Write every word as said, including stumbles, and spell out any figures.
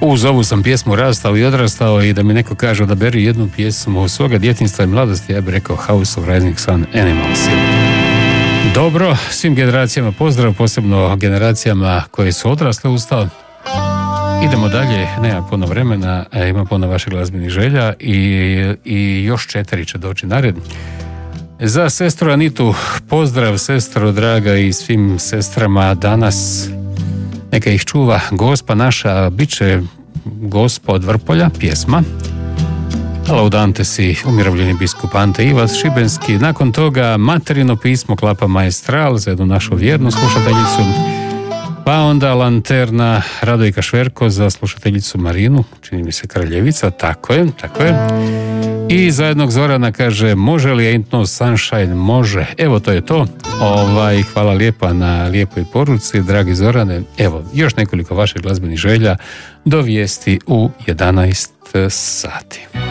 uz ovu sam pjesmu rastao i odrastao i da mi neko kaže da beri jednu pjesmu svoga djetinjstva i mladosti, ja bih rekao House of Rising Sun, Animals. Dobro, svim generacijama pozdrav, posebno generacijama koje su odrasle uz to. Idemo dalje, nema puno vremena, ima puno vaših glazbenih želja i, i još četiri će doći nared. Za sestru Anitu pozdrav, sestro draga, i svim sestrama danas. Neka ih čuva Gospa naša, bit će Gospa od Vrpolja, pjesma. Laudante si, umirovljeni biskup Ante Ivas Šibenski. Nakon toga Materino pismo Klapa Maestral za jednu našu vjernu slušateljicu. Pa onda Lanterna Radojka Šverko za slušateljicu Marinu, čini mi se Kraljevica, tako je, tako je. I za jednog Zorana kaže, može li Ain't No Sunshine? Može. Evo, to je to. Ovaj, hvala lijepa na lijepoj poruci, dragi Zorane. Evo, još nekoliko vaših glazbenih želja do vijesti u jedanaest sati.